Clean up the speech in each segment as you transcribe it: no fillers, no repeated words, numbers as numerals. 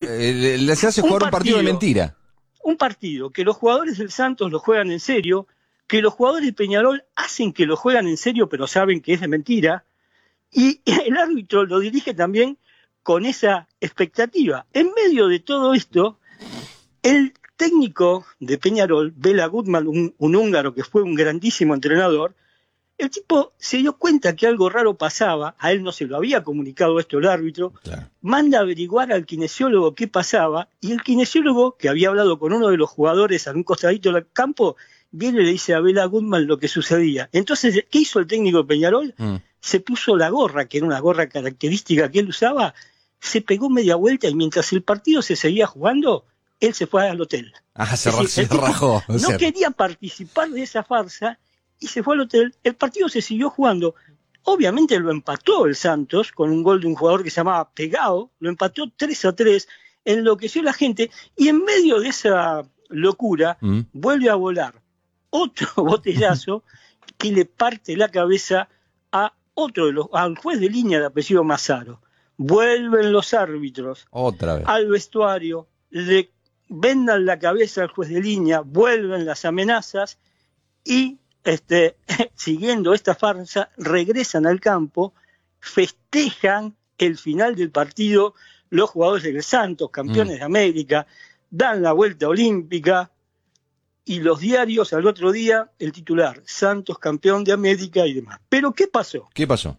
les hace jugar un partido de mentira. Un partido que los jugadores del Santos lo juegan en serio, que los jugadores de Peñarol hacen que lo juegan en serio, pero saben que es de mentira, y el árbitro lo dirige también con esa expectativa. En medio de todo esto, el técnico de Peñarol, Bela Gutman, un húngaro que fue un grandísimo entrenador, el tipo se dio cuenta que algo raro pasaba, a él no se lo había comunicado esto el árbitro, claro. Manda a averiguar al kinesiólogo qué pasaba, y el kinesiólogo, que había hablado con uno de los jugadores a un costadito del campo, viene y le dice a Bela Gutman lo que sucedía. Entonces, ¿qué hizo el técnico de Peñarol? Se puso la gorra, que era una gorra característica que él usaba, se pegó media vuelta y mientras el partido se seguía jugando, él se fue al hotel. Se rajó. No quería participar de esa farsa y se fue al hotel. El partido se siguió jugando. Obviamente lo empató el Santos con un gol de un jugador que se llamaba Pegao, lo empató 3-3, enloqueció la gente y en medio de esa locura vuelve a volar otro botellazo que le parte la cabeza a al juez de línea de apellido Massaro. Vuelven los árbitros otra vez al vestuario, le vendan la cabeza al juez de línea, vuelven las amenazas y siguiendo esta farsa, regresan al campo, festejan el final del partido los jugadores del Santos, campeones de América, dan la vuelta olímpica y los diarios al otro día, el titular, Santos campeón de América y demás. Pero ¿qué pasó? ¿Qué pasó?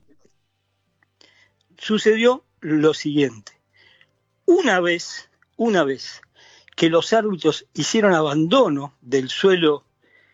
Sucedió lo siguiente. Una vez que los árbitros hicieron abandono del suelo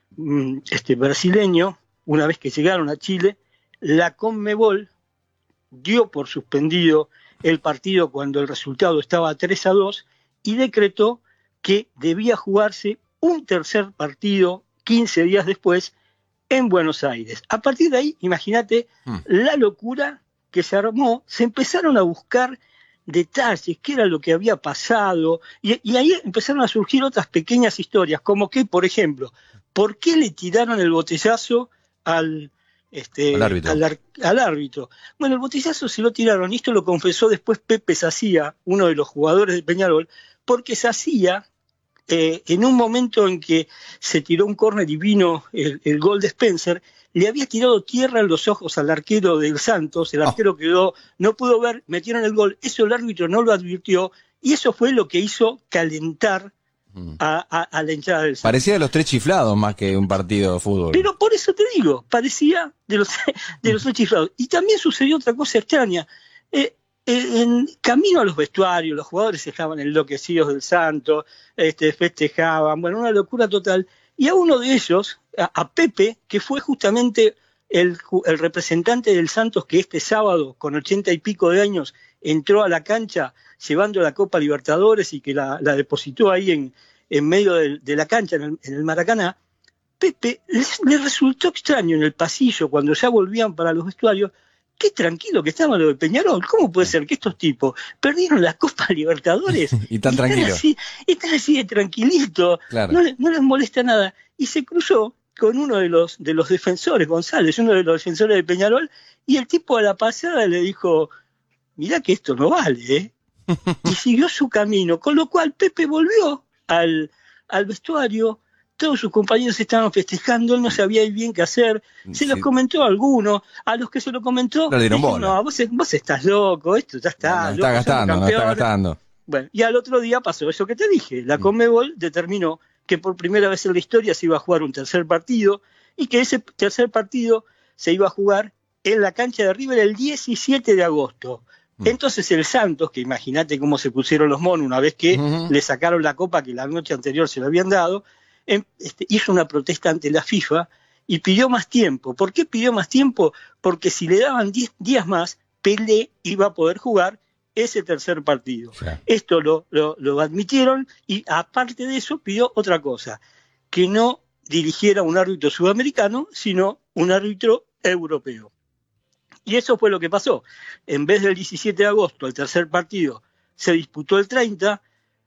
brasileño, una vez que llegaron a Chile, la Conmebol dio por suspendido el partido cuando el resultado estaba 3-2 y decretó que debía jugarse un tercer partido 15 días después en Buenos Aires. A partir de ahí, imagínate la locura que se armó, se empezaron a buscar detalles, qué era lo que había pasado, y ahí empezaron a surgir otras pequeñas historias, como que, por ejemplo, ¿por qué le tiraron el botellazo al árbitro? Bueno, el botellazo se lo tiraron, y esto lo confesó después Pepe Sacía, uno de los jugadores de Peñarol, porque Sacía, en un momento en que se tiró un córner y vino el gol de Spencer, le había tirado tierra en los ojos al arquero del Santos, el arquero quedó, no pudo ver, metieron el gol, eso el árbitro no lo advirtió, y eso fue lo que hizo calentar a la hinchada del Santos. Parecía de los tres chiflados más que un partido de fútbol. Pero por eso te digo, parecía de los tres chiflados. Y también sucedió otra cosa extraña. En camino a los vestuarios, los jugadores estaban enloquecidos del Santos, festejaban, bueno, una locura total. Y a uno de ellos, a Pepe, que fue justamente el representante del Santos que este sábado, con 80 y pico de años, entró a la cancha llevando la Copa Libertadores y que la depositó ahí en medio de la cancha, en el Maracaná, Pepe le resultó extraño en el pasillo, cuando ya volvían para los vestuarios, qué tranquilo que estaban los de Peñarol. ¿Cómo puede ser que estos tipos perdieron la Copa Libertadores y tan tranquilos? Están así de tranquilito, claro. No les molesta nada. Y se cruzó con uno de los defensores, González, uno de los defensores de Peñarol, y el tipo a la pasada le dijo, mirá que esto no vale, ¿eh? Y siguió su camino, con lo cual Pepe volvió al vestuario. Todos sus compañeros estaban festejando, él no sabía bien qué hacer, se los comentó a algunos, a los que se lo comentó, le dieron bola. No, vos estás loco, esto ya está. No está gastando. Bueno, y al otro día pasó eso que te dije, la Conmebol determinó que por primera vez en la historia se iba a jugar un tercer partido, y que ese tercer partido se iba a jugar en la cancha de River el 17 de agosto. Entonces el Santos, que imagínate cómo se pusieron los monos una vez que le sacaron la copa que la noche anterior se le habían dado, hizo una protesta ante la FIFA y pidió más tiempo. ¿Por qué pidió más tiempo? Porque si le daban 10 días más, Pelé iba a poder jugar ese tercer partido. Sí. Esto lo admitieron y aparte de eso pidió otra cosa, que no dirigiera un árbitro sudamericano, sino un árbitro europeo. Y eso fue lo que pasó. En vez del 17 de agosto, el tercer partido se disputó el 30,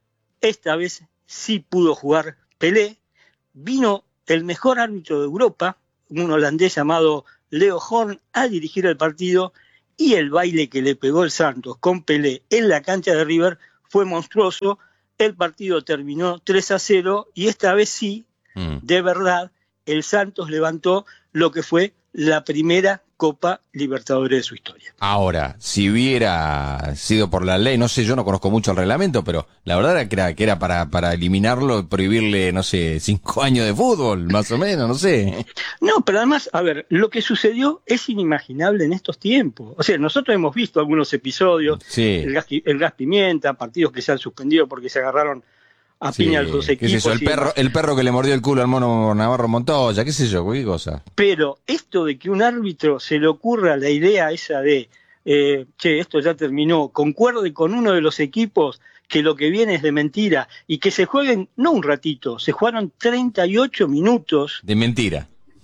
esta vez sí pudo jugar Pelé. Vino el mejor árbitro de Europa, un holandés llamado Leo Horn, a dirigir el partido, y el baile que le pegó el Santos con Pelé en la cancha de River fue monstruoso, el partido terminó 3-0 y esta vez sí, de verdad, el Santos levantó lo que fue la primera Copa Libertadores de su historia. Ahora, si hubiera sido por la ley, no sé, yo no conozco mucho el reglamento, pero la verdad era que era para eliminarlo, prohibirle, no sé, 5 años de fútbol, más o menos, no sé. No, pero además, a ver, lo que sucedió es inimaginable en estos tiempos. O sea, nosotros hemos visto algunos episodios, sí. el gas pimienta, partidos que se han suspendido porque se agarraron a piña los dos equipos. ¿Qué es eso? El perro que le mordió el culo al mono Navarro Montoya, qué sé yo, qué cosa. Pero esto de que un árbitro se le ocurra la idea esa de, esto ya terminó, concuerde con uno de los equipos que lo que viene es de mentira, y que se jueguen, no un ratito, se jugaron 38 minutos. De mentira.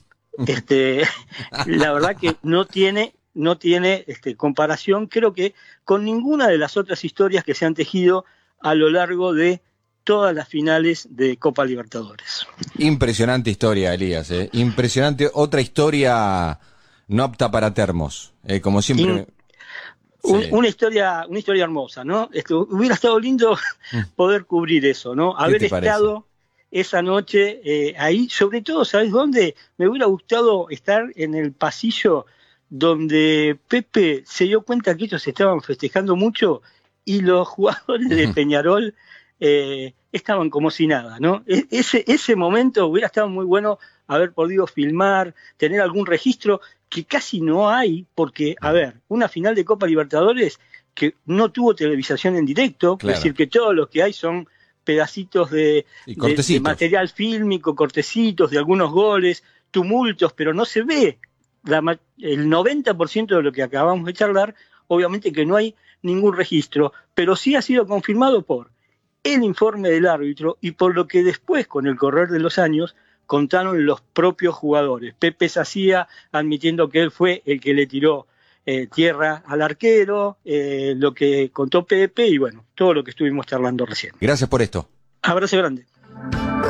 La verdad que no tiene comparación, creo que con ninguna de las otras historias que se han tejido a lo largo de todas las finales de Copa Libertadores. Impresionante historia, Elías, impresionante, otra historia no apta para termos, como siempre. Una historia hermosa, ¿no? Hubiera estado lindo poder cubrir eso, ¿no? Haber estado esa noche ahí, sobre todo, ¿sabes dónde? Me hubiera gustado estar en el pasillo donde Pepe se dio cuenta que ellos estaban festejando mucho y los jugadores de Peñarol estaban como si nada, ¿no? Ese momento hubiera estado muy bueno haber podido filmar, tener algún registro que casi no hay, porque, a ver, una final de Copa Libertadores que no tuvo televisación en directo, claro. Es decir, que todo lo que hay son pedacitos de material fílmico, cortecitos de algunos goles, tumultos, pero no se ve el 90% de lo que acabamos de charlar, obviamente que no hay ningún registro, pero sí ha sido confirmado por el informe del árbitro y por lo que después, con el correr de los años, contaron los propios jugadores. Pepe Sacía admitiendo que él fue el que le tiró tierra al arquero, lo que contó Pepe y bueno, todo lo que estuvimos charlando recién. Gracias por esto. Abrazo grande.